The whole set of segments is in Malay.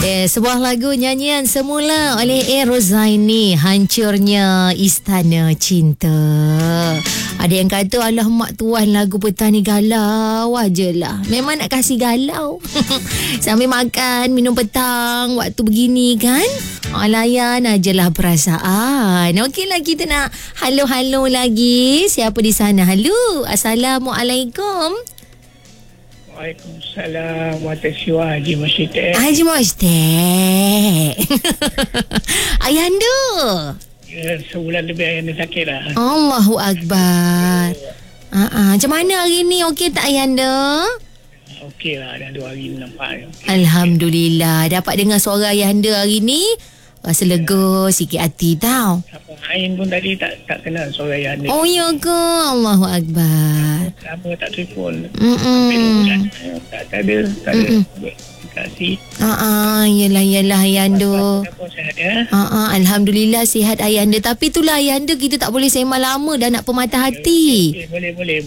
Sebuah lagu nyanyian semula oleh Rozaini, Hancurnya Istana Cinta. Ada yang kata, alah mak tuan lagu petang ni galau aje lah. Memang nak kasih galau. Sambil makan, minum petang, waktu begini kan. Layan ajalah perasaan. Okeylah, kita nak halo-halo lagi. Siapa di sana? Halo. Assalamualaikum. Waalaikumsalam. Watasyuah Haji Masyitek. Haji Masyitek. Ayahanda. Ya, sebulan lebih Ayahanda sakit lah. Allahu Akbar. Macam mana hari ni? Okey tak Ayahanda? Okey lah, dah 2 hari nampak. Alhamdulillah. Dapat dengar suara Ayahanda hari ni. Rasa lega sikit hati tau. Apa Ain pun tadi tak kenal suara Ayahanda. Oh ya ke? Allahu Akbar. Apa tak telefon. Tak ada. Kasih. Yelah Ayahanda. Apa sihat ya? Alhamdulillah sihat Ayahanda. Tapi itulah Ayahanda, kita tak boleh sembang lama dah nak pematah hati. Boleh.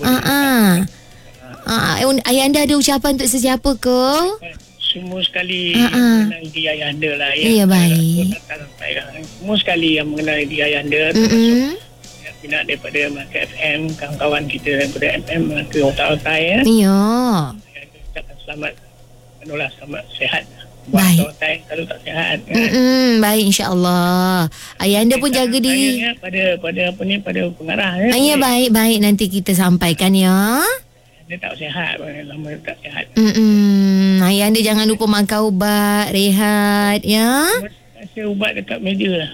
Ayahanda ada ucapan untuk sesiapa ke? Semua sekali mengenal diri Ayahanda lah. Ya, baik. Semua sekali yang mengenal diri Ayahanda. Termasuk minat daripada Melaka FM, kawan-kawan kita daripada FM Melaka Otak-Otak ya. Ya. Ucapkan selamat, selamat sihat. Buat Otak-Otak kalau tak sihat. Baik, insyaAllah. Ayahanda pun jaga diri. Pada pengarah ya. Ya, baik. Nanti kita sampaikan ya. Dia tak sihat, lama tak sihat. Ayahanda jangan lupa makan ubat, rehat ya. Saya ubat dekat meja lah.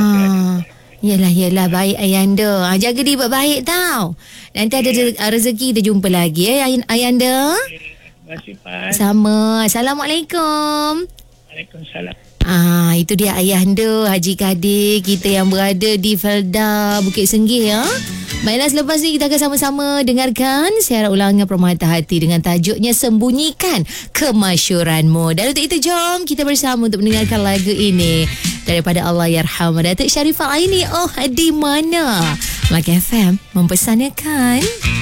Yalah baik Ayahanda. Jaga diri baik-baik tau. Nanti ada rezeki kita jumpa lagi Ayahanda. Terima kasih Pak. Sama. Assalamualaikum. Waalaikumsalam. Itu dia Ayahanda Haji Kadir kita yang berada di Felda Bukit Senggih ya. Baiklah, selepas ni kita akan sama-sama dengarkan siaran ulangan Permata Hati dengan tajuknya Sembunyikan Kemasyhuranmu. Dan untuk itu jom kita bersama untuk mendengarkan lagu ini daripada Allahyarham Datuk Sharifah Aini. Oh, di mana? Melaka FM mempesankan.